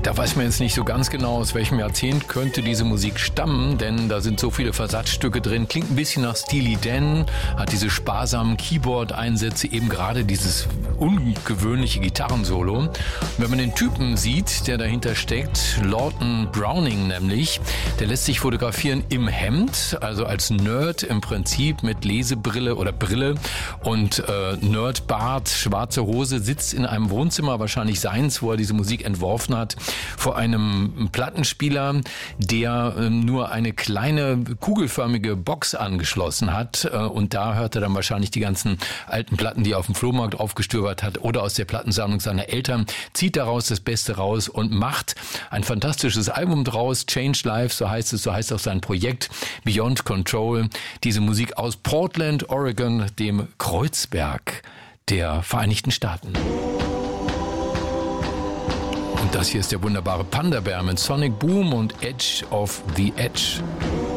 Da weiß man jetzt nicht so ganz genau, aus welchem Jahrzehnt könnte diese Musik stammen, denn da sind so viele Versatzstücke drin. Klingt ein bisschen nach Steely Dan, hat diese sparsamen Keyboard-Einsätze, eben gerade dieses ungewöhnliche Gitarrensolo. Und wenn man den Typen sieht, der dahinter steckt, Lawton Browning nämlich, der lässt sich fotografieren im Hemd, also als Nerd im Prinzip mit Lesebrille oder Brille und Nerdbart, schwarze Hose, sitzt in einem Wohnzimmer, wahrscheinlich seins, wo er diese Musik entworfen hat, vor einem Plattenspieler, der nur eine kleine kugelförmige Box angeschlossen hat, und da hört er dann wahrscheinlich die ganzen alten Platten, die er auf dem Flohmarkt aufgestöbert hat oder aus der Plattensammlung seiner Eltern, zieht daraus das Beste raus und macht ein fantastisches Album draus, Change Life, so heißt es, so heißt auch sein Projekt, Beyond Control, diese Musik aus Portland, Oregon, dem Kreuzberg der Vereinigten Staaten. Und das hier ist der wunderbare Panda Bear mit Sonic Boom und Edge of the Edge.